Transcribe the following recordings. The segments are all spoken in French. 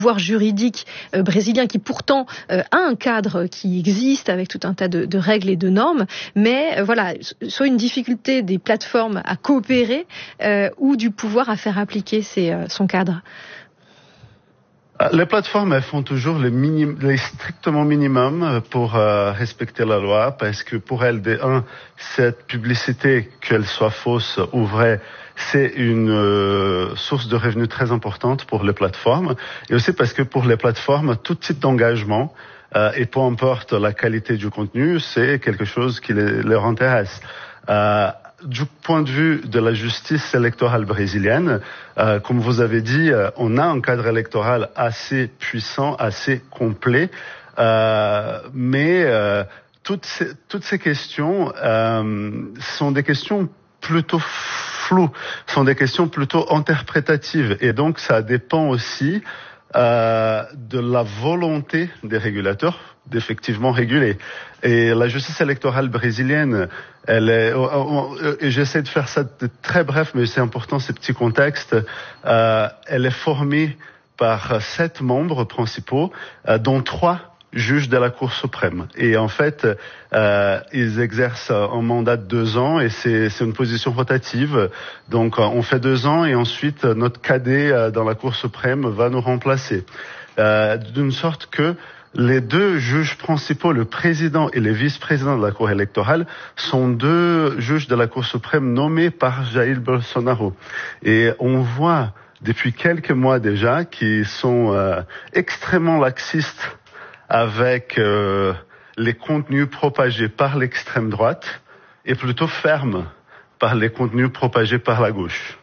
pouvoir juridique brésilien qui pourtant a un cadre qui existe avec tout un tas de règles et de normes, mais voilà, soit une difficulté des plateformes à coopérer ou du pouvoir à faire appliquer son cadre. Les plateformes, elles font toujours les strictement minimum pour respecter la loi, parce que pour elles, cette publicité, qu'elle soit fausse ou vraie, c'est une source de revenus très importante pour les plateformes, et aussi parce que pour les plateformes, tout type d'engagement, et peu importe la qualité du contenu, c'est quelque chose qui leur intéresse. Du point de vue de la justice électorale brésilienne, comme vous avez dit, on a un cadre électoral assez puissant, assez complet, mais toutes ces questions sont des questions plutôt floues, sont des questions plutôt interprétatives, et donc ça dépend aussi de la volonté des régulateurs d'effectivement réguler. Et la justice électorale brésilienne, et j'essaie de faire ça très bref, mais c'est important ces petits contextes, elle est formée par 7 membres principaux, dont 3 juges de la Cour suprême. Et en fait, ils exercent un mandat de 2 ans et c'est une position rotative. Donc, on fait 2 ans et ensuite, notre cadet dans la Cour suprême va nous remplacer. D'une sorte que les 2 juges principaux, le président et le vice-président de la Cour électorale, sont 2 juges de la Cour suprême nommés par Jair Bolsonaro. Et on voit depuis quelques mois déjà qu'ils sont extrêmement laxistes avec les contenus propagés par l'extrême droite et plutôt fermes par les contenus propagés par la gauche.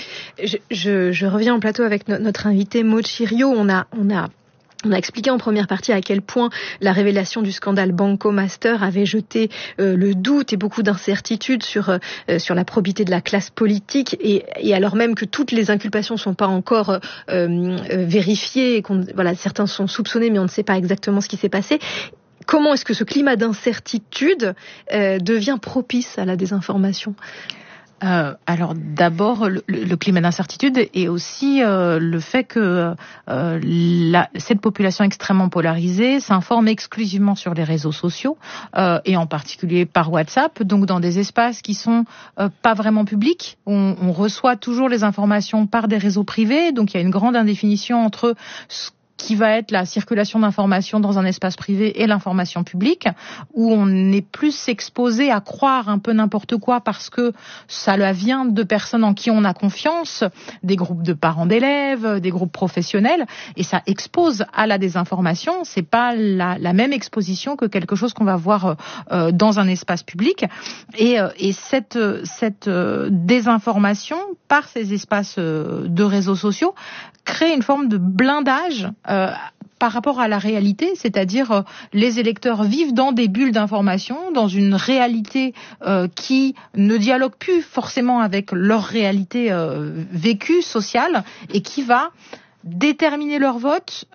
Je reviens en plateau avec notre invité Maud Chiriot. On a expliqué en première partie à quel point la révélation du scandale Banco Master avait jeté le doute et beaucoup d'incertitudes sur la probité de la classe politique et alors même que toutes les inculpations sont pas encore vérifiées et certains sont soupçonnés mais on ne sait pas exactement ce qui s'est passé. Comment est-ce que ce climat d'incertitude devient propice à la désinformation ? Alors d'abord le climat d'incertitude et aussi le fait que cette population extrêmement polarisée s'informe exclusivement sur les réseaux sociaux et en particulier par WhatsApp, donc dans des espaces qui sont pas vraiment publics. On reçoit toujours les informations par des réseaux privés, donc il y a une grande indéfinition entre ce qui va être la circulation d'informations dans un espace privé et l'information publique, où on est plus exposé à croire un peu n'importe quoi parce que ça vient de personnes en qui on a confiance, des groupes de parents d'élèves, des groupes professionnels, et ça expose à la désinformation. C'est pas la même exposition que quelque chose qu'on va voir dans un espace public. Et cette désinformation par ces espaces de réseaux sociaux crée une forme de blindage par rapport à la réalité, c'est-à-dire les électeurs vivent dans des bulles d'information, dans une réalité qui ne dialogue plus forcément avec leur réalité vécue, sociale, et qui va déterminer leur vote,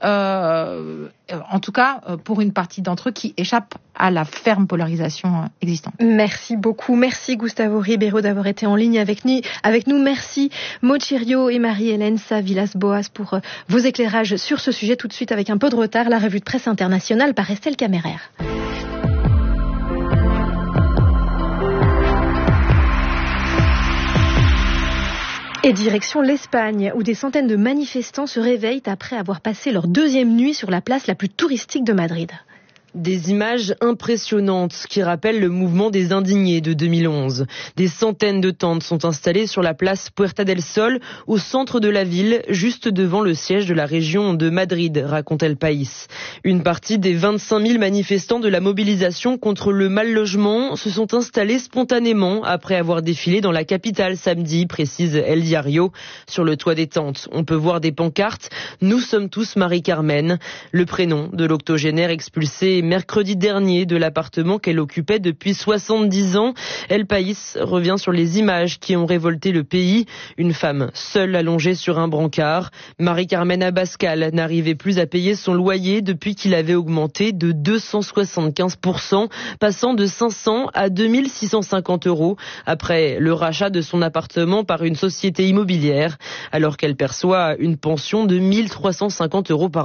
en tout cas pour une partie d'entre eux qui échappent à la ferme polarisation existante. Merci beaucoup. Merci Gustavo Ribeiro d'avoir été en ligne avec nous. Merci Maud Chiriot et Marie-Hélène Villas-Boas pour vos éclairages sur ce sujet. Tout de suite, avec un peu de retard, la revue de presse internationale par Estelle Camérer. Et direction l'Espagne, où des centaines de manifestants se réveillent après avoir passé leur 2e nuit sur la place la plus touristique de Madrid. Des images impressionnantes qui rappellent le mouvement des indignés de 2011. Des centaines de tentes sont installées sur la place Puerta del Sol, au centre de la ville, juste devant le siège de la région de Madrid, raconte El País. Une partie des 25 000 manifestants de la mobilisation contre le mal-logement se sont installés spontanément après avoir défilé dans la capitale samedi, précise El Diario. Sur le toit des tentes, on peut voir des pancartes « Nous sommes tous Marie-Carmen », le prénom de l'octogénaire expulsé mercredi dernier de l'appartement qu'elle occupait depuis 70 ans. El País revient sur les images qui ont révolté le pays. Une femme seule allongée sur un brancard. Marie-Carmen Abascal n'arrivait plus à payer son loyer depuis qu'il avait augmenté de 275%, passant de 500 à 2650 € après le rachat de son appartement par une société immobilière, alors qu'elle perçoit une pension de 1350 € par an.